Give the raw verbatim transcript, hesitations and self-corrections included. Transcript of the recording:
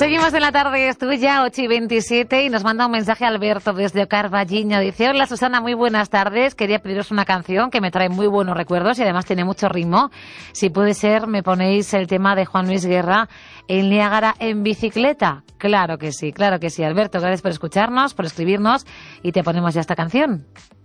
Seguimos en la tarde, es tuya, ocho y veintisiete, y nos manda un mensaje Alberto desde Carballiño. Dice: hola Susana, muy buenas tardes, quería pediros una canción que me trae muy buenos recuerdos y además tiene mucho ritmo. Si puede ser, me ponéis el tema de Juan Luis Guerra, El Niágara en bicicleta. Claro que sí, claro que sí, Alberto, gracias por escucharnos, por escribirnos, y te ponemos ya esta canción.